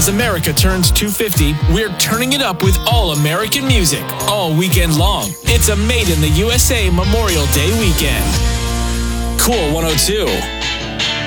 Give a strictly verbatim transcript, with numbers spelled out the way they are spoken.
As America turns two fifty, we're turning it up with all American music, all weekend long. It's a Made in the U S A Memorial Day weekend. Cool one oh two.